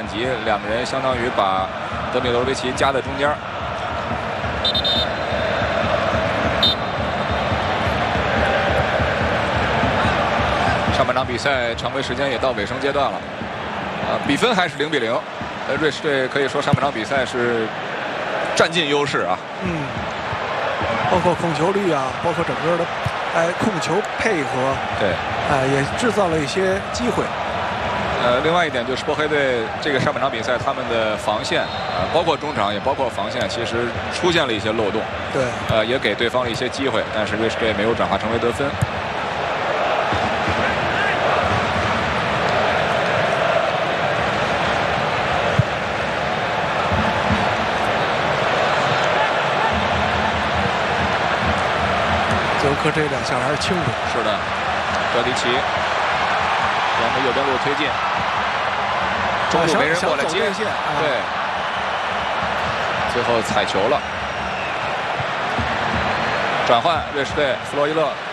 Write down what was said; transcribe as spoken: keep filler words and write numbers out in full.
级，两个人相当于把德米罗维奇夹在中间。上半场比赛常规时间也到尾声阶段了，啊，比分还是零比零。呃，瑞士队可以说上半场比赛是占尽优势啊。 嗯，包括控球率啊，包括整个的哎控球配合， 对， 哎也制造了一些机会。 呃，另外一点就是波黑队这个上半场比赛他们的防线啊、呃，包括中场也包括防线，其实出现了一些漏洞。 对， 呃，也给对方了一些机会，但是瑞士队没有转化成为得分。 泽科这两下还是清楚。 是的，德迪奇往着右边路推进。中路没人过来接， 线啊、 对，最后踩球了，转换瑞士队弗洛伊勒